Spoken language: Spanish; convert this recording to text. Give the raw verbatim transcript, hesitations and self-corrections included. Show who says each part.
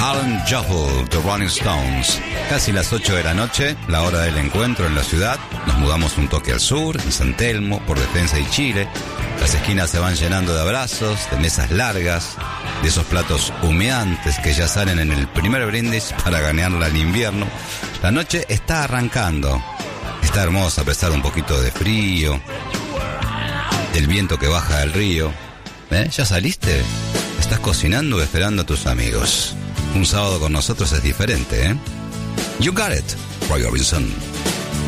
Speaker 1: Alan Shuffle, The Rolling Stones. Casi las ocho de la noche, la hora del encuentro en la ciudad. Nos mudamos un toque al sur, en San Telmo, por Defensa y Chile. Las esquinas se van llenando de abrazos, de mesas largas, de esos platos humeantes que ya salen en el primer brindis para ganearla al invierno. La noche está arrancando. Está hermosa a pesar de un poquito de frío, del viento que baja del río. ¿Eh? ¿Ya saliste? ¿Estás cocinando o esperando a tus amigos? Un sábado con nosotros es diferente, ¿eh? You got it, Roy Orbison.